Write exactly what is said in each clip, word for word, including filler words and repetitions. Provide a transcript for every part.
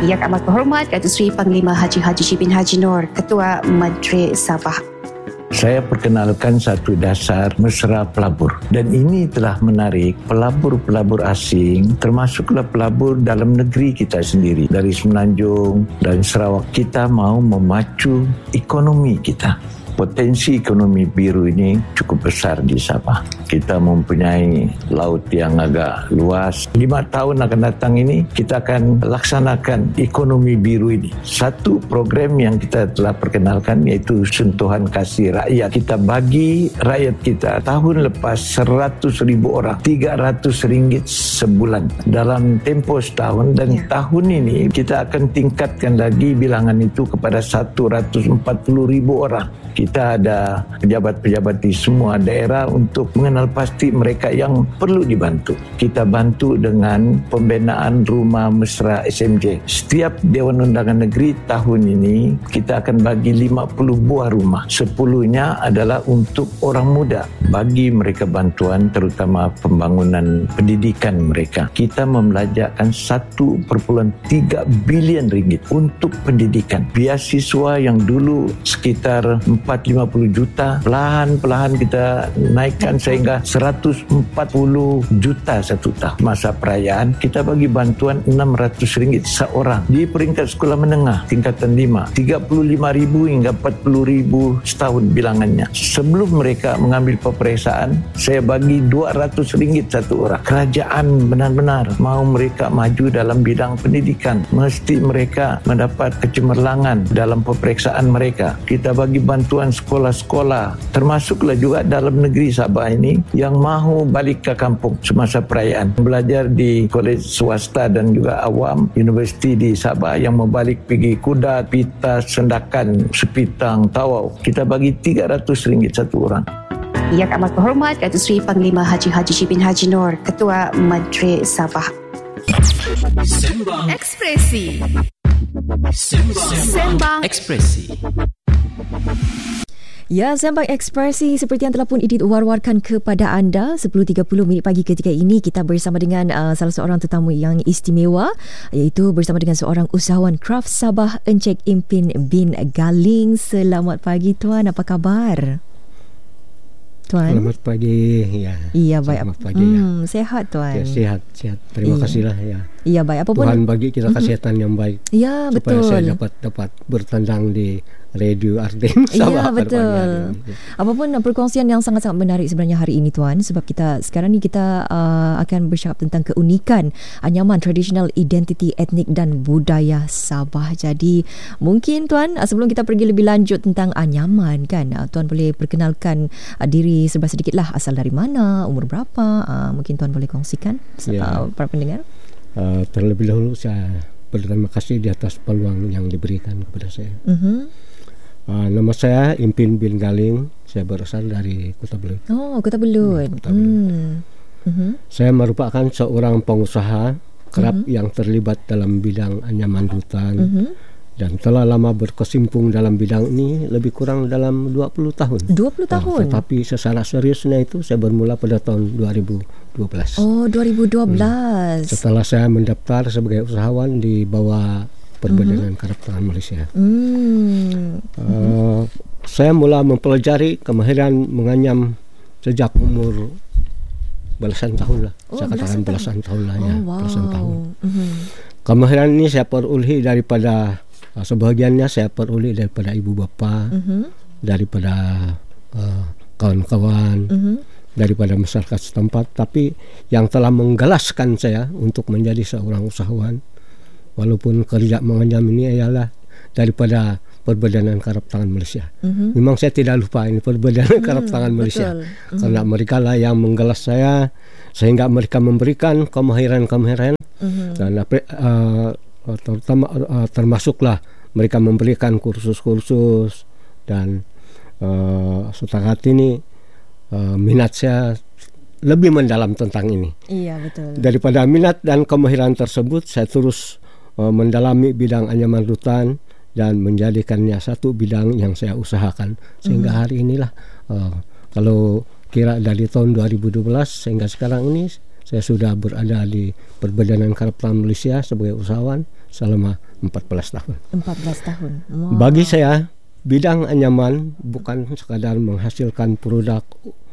Yang amat berhormat Datuk Seri Panglima Haji Haji Shibin Haji Nur, Ketua Menteri Sabah. Saya perkenalkan satu dasar mesra pelabur, dan ini telah menarik pelabur-pelabur asing, termasuklah pelabur dalam negeri kita sendiri. Dari Semenanjung dan Sarawak, kita mau memacu ekonomi kita. Potensi ekonomi biru ini cukup besar di Sabah. Kita mempunyai laut yang agak luas. Lima tahun akan datang ini, kita akan laksanakan ekonomi biru ini. Satu program yang kita telah perkenalkan iaitu Sentuhan Kasih Rakyat. Kita bagi rakyat kita tahun lepas seratus ribu orang, tiga ratus ringgit sebulan dalam tempoh setahun, dan ya. Tahun ini kita akan tingkatkan lagi bilangan itu kepada seratus empat puluh ribu orang. Kita ada pejabat-pejabat di semua daerah untuk mengenal pasti mereka yang perlu dibantu. Kita bantu dengan pembinaan rumah mesra S M J. Setiap Dewan Undangan Negeri tahun ini kita akan bagi lima puluh buah rumah. Sepuluhnya adalah untuk orang muda, bagi mereka bantuan terutama pembangunan pendidikan mereka. Kita membelajarkan satu perpuluhan tiga bilion ringgit untuk pendidikan. Beasiswa yang dulu sekitar empat lima puluh juta, perlahan-perlahan kita naikkan sehingga seratus empat puluh juta satu tahun. Masa perayaan kita bagi bantuan enam ratus ringgit seorang. Di peringkat sekolah menengah tingkatan lima, tiga puluh lima ribu hingga empat puluh ribu setahun bilangannya. Sebelum mereka mengambil peperiksaan, saya bagi dua ratus ringgit satu orang. Kerajaan benar-benar mau mereka maju dalam bidang pendidikan. Mesti mereka mendapat kecemerlangan dalam peperiksaan mereka. Kita bagi bantuan sekolah-sekolah, termasuklah juga dalam negeri Sabah ini yang mahu balik ke kampung semasa perayaan, belajar di kolej swasta dan juga awam, universiti di Sabah yang mau balik pergi Kudat, Pitas, Sendakan, Sepitang, Tawau. Kita bagi tiga ratus ringgit satu orang. Yang amat berhormat Datuk Seri Panglima Haji Haji Shibin Haji Nur, Ketua Menteri Sabah. Sembang Ekspresi. Sembang, Sembang Ekspresi. Ya, Sembang Ekspresi seperti yang telah pun Idit war-warkan kepada anda sepuluh tiga puluh minit pagi ketika ini kita bersama dengan uh, salah seorang tetamu yang istimewa, iaitu bersama dengan seorang usahawan kraft Sabah, Encik Impin bin Galing. Selamat pagi Tuan, apa khabar? Tuan. Selamat pagi. Ya. Iya, baik. Selamat pagi. Hmm, ya. Sehat Tuan. Ya, sehat, sehat. Terima iya. kasihlah ya. Iya, baik. Apapun Tuhan bagi kita kesehatan mm-hmm. yang baik. Ya, supaya betul. saya dapat dapat bertandang di Radio Arden Sabah. Ya, betul. Apapun perkongsian yang sangat-sangat menarik sebenarnya hari ini Tuan, sebab kita sekarang ni kita uh, akan bercakap tentang keunikan anyaman tradisional identiti etnik dan budaya Sabah. Jadi mungkin Tuan, uh, sebelum kita pergi lebih lanjut tentang anyaman kan, uh, Tuan boleh perkenalkan uh, diri serba sedikitlah, asal dari mana, umur berapa, uh, mungkin Tuan boleh kongsikan ya. uh, para pendengar. Uh, terlebih dahulu saya berterima kasih di atas peluang yang diberikan kepada saya. Uh-huh. Uh, nama saya Impin bin Galing. Saya berasal dari Kota Belud. Oh, Kota Belud. Hmm, Kota Belud. Hmm. Uh-huh. Saya merupakan seorang pengusaha kerap uh-huh. yang terlibat dalam bidang anyaman hutan uh-huh. dan telah lama berkesimpung dalam bidang ini lebih kurang dalam dua puluh tahun. dua puluh tahun. Uh, tetapi secara seriusnya itu saya bermula pada tahun dua ribu dua belas. Oh, dua ribu dua belas. Hmm. Setelah saya mendaftar sebagai usahawan di bawah Perbadanan uh-huh. Karap Tangan Malaysia. Hmm. Uh, saya mula mempelajari kemahiran menganyam sejak umur belasan tahun lah. Oh, saya katakan belasan tahun, tahun lah ya. Oh, wow. Belasan tahun. Uh-huh. Kemahiran ini saya perolehi daripada uh, sebahagiannya saya peroleh daripada ibu bapa, uh-huh. daripada uh, kawan-kawan, uh-huh. daripada masyarakat setempat. Tapi yang telah menggalaskan saya untuk menjadi seorang usahawan, walaupun kerja menganyam ini ialah daripada Perbadanan Karap Tangan Malaysia. Uh-huh. Memang saya tidak lupa ini Perbadanan uh-huh. Karap Tangan Malaysia. Uh-huh. Karena mereka lah yang menggalas saya sehingga mereka memberikan kemahiran-kemahiran uh-huh. dan uh, terutama uh, termasuklah mereka memberikan kursus-kursus dan uh, setakat ini uh, minat saya lebih mendalam tentang ini. Iya, betul. Daripada minat dan kemahiran tersebut, saya terus uh, mendalami bidang anyaman hutan dan menjadikannya satu bidang yang saya usahakan sehingga mm-hmm. hari inilah uh, kalau kira dari tahun dua ribu dua belas sehingga sekarang ini Saya sudah berada di Perbadanan Kerapatan Malaysia sebagai usahawan selama empat belas tahun. empat belas tahun. Wow. Bagi saya, bidang anyaman bukan sekadar menghasilkan produk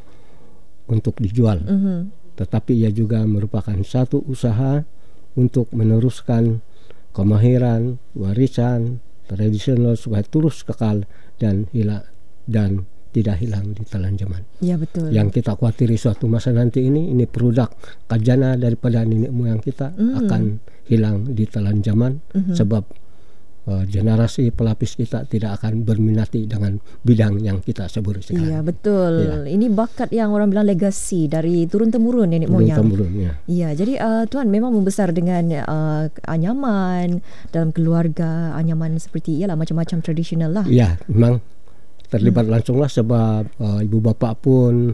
untuk dijual, mm-hmm. tetapi ia juga merupakan satu usaha untuk meneruskan kemahiran, warisan tradisional supaya terus kekal dan hilang dan tidak hilang di telan zaman. Ya, betul. Yang kita khawatiri suatu masa nanti ini, ini produk khazanah daripada nenek moyang kita mm. akan hilang di telan zaman, mm-hmm. sebab uh, generasi pelapis kita tidak akan berminati dengan bidang yang kita sebut sekarang. Iya, betul. Ya. Ini bakat yang orang bilang legasi dari turun temurun nenek turun moyang. Temurun, ya. Iya, jadi uh, Tuan memang membesar dengan uh, anyaman dalam keluarga, anyaman seperti ialah macam-macam tradisional lah. Iya, memang terlibat hmm. langsung lah sebab uh, ibu bapa pun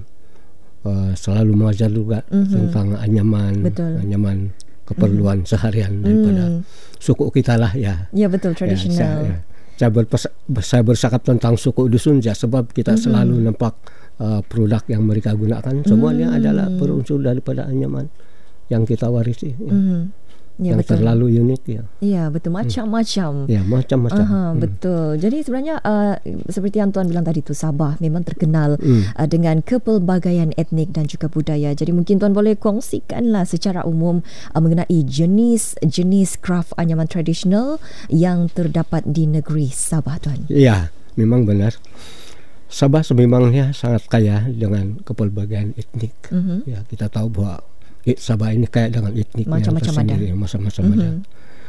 uh, selalu mengajar juga mm-hmm. tentang anyaman, betul. anyaman keperluan mm-hmm. seharian daripada mm. suku kita lah ya. Ya, betul, tradisional. Ya, saya, ya. saya, berpes, saya bercakap tentang suku dusun ya, sebab kita mm-hmm. selalu nampak uh, produk yang mereka gunakan semuanya mm. adalah berunsur daripada anyaman yang kita warisi. Ya. Mm-hmm. Ya, yang betul. Terlalu unik ya. Iya, betul, macam-macam. Ya, macam-macam. Aha, hmm. Betul. Jadi sebenarnya uh, seperti yang Tuan bilang tadi tu, Sabah memang terkenal hmm. uh, dengan kepelbagaian etnik dan juga budaya. Jadi mungkin Tuan boleh kongsikanlah secara umum uh, mengenai jenis-jenis kraft anyaman tradisional yang terdapat di negeri Sabah, Tuan. Ya, memang benar. Sabah sememangnya sangat kaya dengan kepelbagaian etnik. Mm-hmm. Ya, kita tahu bahwa Sabah ini kaya dengan etnik yang tersendiri, macam-macam ada. Mm-hmm.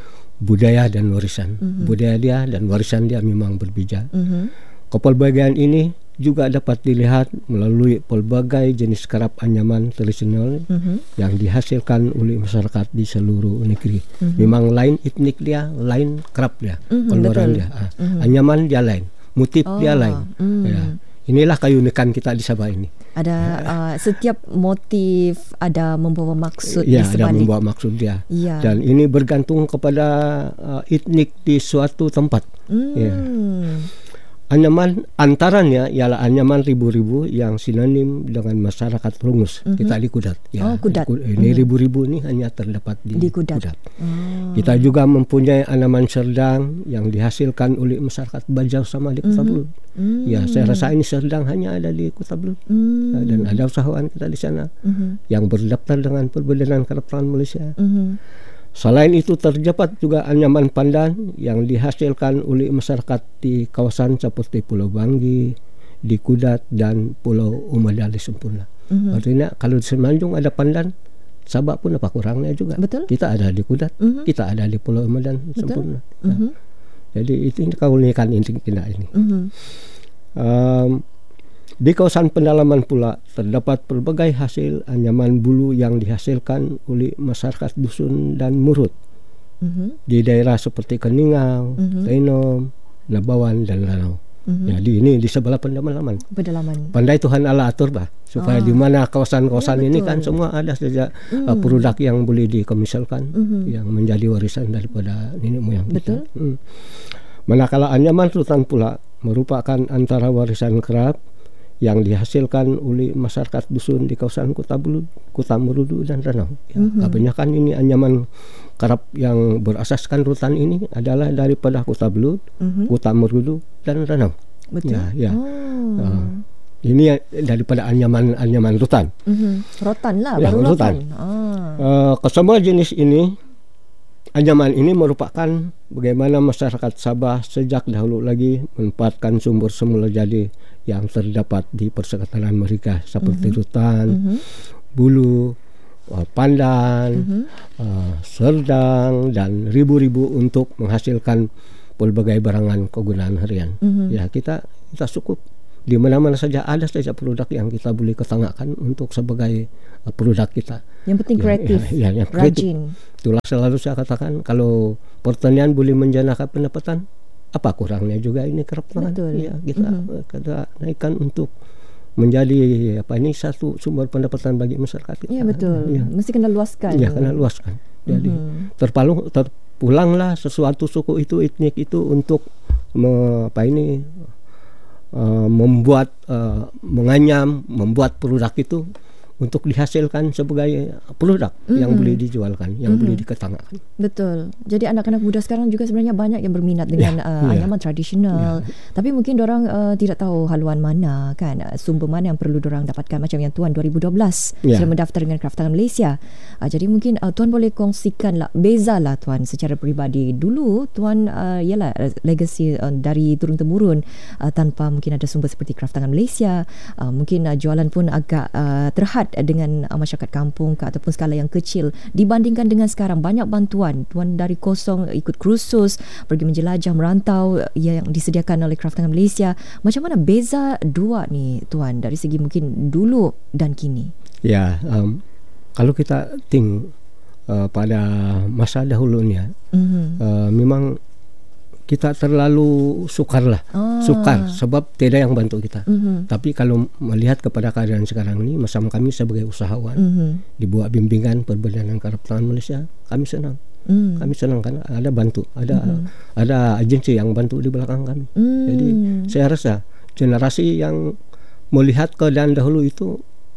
Budaya dan warisan. Mm-hmm. Budaya dia dan warisan dia memang berbeza. Mm-hmm. Kepelbagaian ini juga dapat dilihat melalui pelbagai jenis kerap anyaman tradisional mm-hmm. yang dihasilkan oleh masyarakat di seluruh negeri. Mm-hmm. Memang lain etnik dia, lain kerap dia, mm-hmm, keluaran dia. Ah, mm-hmm. Anyaman dia lain, motif oh, dia lain. Mm. Ya. Inilah keunikan kita di Sabah ini. Ada uh, setiap motif ada membawa maksud ya, di sebalik. ada membawa maksud dia. Ya. Dan ini bergantung kepada uh, etnik di suatu tempat. Hmm. Ya. Anyaman antaranya ialah anyaman ribu-ribu yang sinonim dengan masyarakat Rungus. Mm-hmm. Kita di Kudat. Ya, oh, Kudat. Ini mm-hmm. ribu-ribu ini hanya terdapat di, di Kudat. Kudat. Oh. Kita juga mempunyai anyaman Serdang yang dihasilkan oleh masyarakat Bajau sama di Kota Belud. Mm-hmm. Ya, saya rasa ini Serdang hanya ada di Kota Belud. Mm-hmm. Ya, dan ada usahawan kita di sana mm-hmm. yang berdaftar dengan Perbadanan Kerapatan Malaysia. Mm-hmm. Selain itu terdapat juga anyaman pandan yang dihasilkan oleh masyarakat di kawasan seperti Pulau Banggi, di Kudat dan Pulau Umadali Sempurna. Mm-hmm. Artinya kalau di Semenanjung ada pandan, Sabah pun apa kurangnya juga. Betul. Kita ada di Kudat, mm-hmm. kita ada di Pulau Umadali Sempurna. Nah, mm-hmm. jadi itu keunikan inti kita ini. Mm-hmm. Um, Di kawasan pendalaman pula terdapat pelbagai hasil anyaman bulu yang dihasilkan oleh masyarakat dusun dan murut. Mm-hmm. Di daerah seperti Keningau, mm-hmm. Tenom, Nabawan dan Lanau. Mm-hmm. Jadi ini di sebelah pendalaman. Pendalaman. Pandai Tuhan Allah atur bah supaya ah. di mana kawasan-kawasan ya, ini kan semua ada saja mm. uh, produk yang boleh dikomersialkan, mm-hmm. yang menjadi warisan daripada nenek moyang kita. Mm. Manakala anyaman rutan pula merupakan antara warisan kerap yang dihasilkan oleh masyarakat dusun di kawasan Kota Belud, Kota Merudu dan Ranau. Ya, mm-hmm. Kebanyakan ini anyaman kerap yang berasaskan rutan ini adalah daripada Kota Belud, mm-hmm. Kota Merudu dan Ranau. Betul. Ya, ya. Oh. Uh, ini daripada anyaman-anyaman rutan. Mm-hmm. Rotan lah, ya, baru rutan. Ah. Uh, kesemua jenis ini, anyaman ini merupakan bagaimana masyarakat Sabah sejak dahulu lagi menempatkan sumber semula jadi yang terdapat di persekitaran mereka seperti mm-hmm. rutan, mm-hmm. bulu, uh, pandan, mm-hmm. uh, serdang dan ribu-ribu untuk menghasilkan pelbagai barangan kegunaan harian. Mm-hmm. Ya, kita kita cukup di mana-mana saja ada saja produk yang kita boleh ketengahkan untuk sebagai uh, produk kita. Yang penting kreatif, ya, ya, ya, yang kreatif. Rajin. Itulah selalu saya katakan, kalau pertanian boleh menjanakan pendapatan, apa kurangnya juga ini kerap tangan. Ya, kita mm-hmm. kita naikkan untuk menjadi apa ini satu sumber pendapatan bagi masyarakat kita. Ya, betul. Ya. Mesti kena luaskan. Ya, kena luaskan. Jadi mm-hmm. terpalu terpulanglah sesuatu suku itu, etnik itu untuk me, apa ini uh, membuat uh, menganyam, membuat produk itu untuk dihasilkan sebagai produk mm-hmm. yang boleh dijualkan, yang mm-hmm. boleh diketengahkan. Betul. Jadi anak-anak muda sekarang juga sebenarnya banyak yang berminat dengan yeah, uh, yeah. anyaman tradisional. Yeah. Tapi mungkin diorang uh, tidak tahu haluan mana kan, sumber mana yang perlu diorang dapatkan, macam yang Tuan dua ribu dua belas yeah. sudah mendaftar dengan Kraft Tangan Malaysia. Uh, jadi mungkin uh, Tuan boleh kongsikan lah, bezalah Tuan secara peribadi. Dulu Tuan uh, ialah legacy uh, dari turun-temurun uh, tanpa mungkin ada sumber seperti Kraft Tangan Malaysia. Uh, mungkin uh, jualan pun agak uh, terhad dengan uh, masyarakat kampung ke, ataupun skala yang kecil dibandingkan dengan sekarang. Banyak bantuan Tuan dari kosong, ikut kursus, pergi menjelajah, merantau yang disediakan oleh Kraft Tangan Malaysia. Macam mana beza dua ni Tuan dari segi mungkin dulu dan kini? Ya, um, kalau kita think uh, pada masa dahulunya mm-hmm. uh, memang kita terlalu sukar lah, ah. sukar sebab tidak yang bantu kita. Mm-hmm. Tapi kalau melihat kepada keadaan sekarang ini, macam kami sebagai usahawan, mm-hmm. dibuat bimbingan Perbadanan Kraft Tangan Malaysia, kami senang. Mm. Kami senang kan ada bantu, ada mm-hmm. ada agensi yang bantu di belakang kami. Mm. Jadi saya rasa generasi yang melihat keadaan dahulu itu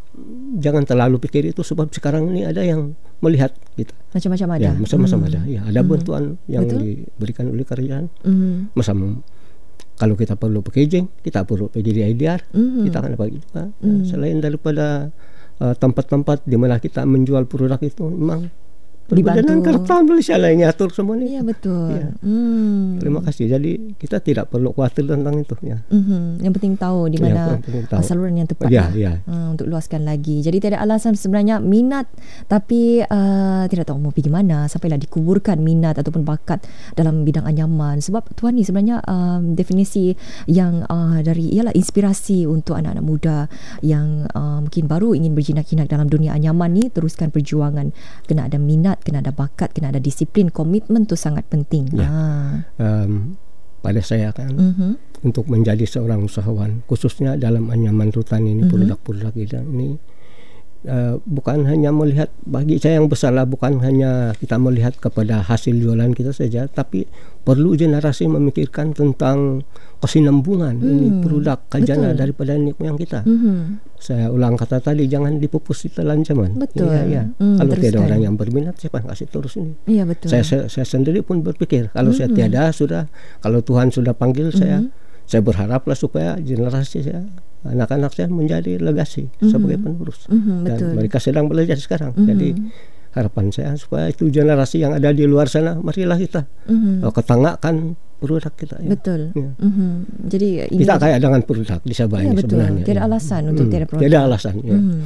jangan terlalu pikir itu, sebab sekarang ini ada yang melihat kita. Macam-macam ada. Ya, macam-macam mm. ada. Ya, ada mm. bantuan yang Betul? diberikan oleh kerajaan. Mm. Macam kalau kita perlu packaging, kita perlu pergi di I D R, mm. kita akan dapat juga. Mm. Selain daripada uh, tempat-tempat di mana kita menjual produk itu, memang Perbadanan Kraft Tangan Malaysia lah yang atur semua ni. Ya, betul. Ya. Hmm. Terima kasih. Jadi kita tidak perlu khawatir tentang itu. Ya. Mm-hmm. Yang penting tahu di mana ya, saluran yang tepat ya, lah, ya. Uh, untuk luaskan lagi. Jadi tidak ada alasan sebenarnya minat tapi uh, tidak tahu mau pergi mana, sampailah dikuburkan minat ataupun bakat dalam bidang anyaman. Sebab Tuan ni sebenarnya uh, definisi yang uh, dari ialah inspirasi untuk anak-anak muda yang uh, mungkin baru ingin berjinak-jinak dalam dunia anyaman ni, teruskan perjuangan. Kena ada minat, kena ada bakat, kena ada disiplin, komitmen tu sangat penting. Ya. Ha. Um, pada saya kan uh-huh. untuk menjadi seorang usahawan, khususnya dalam anyaman rutan ini, uh-huh. produk-produk kita ini uh, bukan hanya melihat, bagi saya yang besar lah, bukan hanya kita melihat kepada hasil jualan kita saja, tapi perlu generasi memikirkan tentang kesinambungan hmm. ini produk khazanah daripada nenek moyang kita. Hmm. Saya ulang kata tadi, jangan dipupus di telan zaman. Betul. Ya, ya. Hmm, kalau tiada orang yang berminat, siapa yang kasih terus ini? Iya, betul. Saya, saya, saya sendiri pun berpikir, kalau hmm. saya tiada, sudah, kalau Tuhan sudah panggil hmm. saya, saya berharaplah supaya generasi saya, anak-anak saya menjadi legasi hmm. sebagai penerus. Hmm, dan betul. Mereka sedang belajar sekarang. Hmm. Jadi harapan saya supaya itu generasi yang ada di luar sana, marilah kita mm-hmm. uh, ketengahkan produk kita. Ya. Betul. Ya. Mm-hmm. Jadi kita kaya dengan produk di Sabah ya, ini betul. Sebenarnya. Tidak ya. alasan untuk hmm. tidak produk. Tidak alasan. Ya. Mm.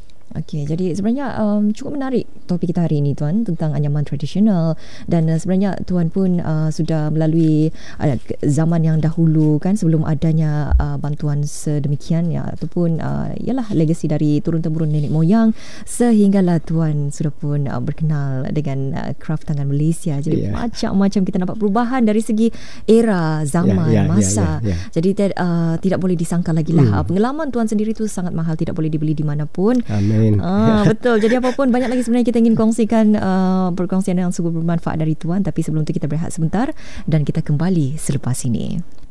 Okey, jadi sebenarnya um, cukup menarik topik kita hari ini Tuan, tentang anyaman tradisional. Dan uh, sebenarnya Tuan pun uh, sudah melalui uh, zaman yang dahulu kan, sebelum adanya uh, bantuan sedemikian ya, ataupun uh, ialah legasi dari turun-temurun nenek moyang, sehinggalah Tuan sudah pun uh, berkenal dengan uh, Kraft Tangan Malaysia. Jadi yeah. macam-macam kita nampak perubahan dari segi era, zaman, yeah, yeah, masa. Yeah, yeah, yeah. Jadi uh, tidak boleh disangka lagi lah. Mm. Pengalaman Tuan sendiri tu sangat mahal, tidak boleh dibeli di manapun. Amin. Ah, betul. Jadi apapun, banyak lagi sebenarnya kita ingin kongsikan uh, perkongsian yang sungguh bermanfaat dari Tuan. Tapi sebelum itu kita berehat sebentar dan kita kembali selepas ini.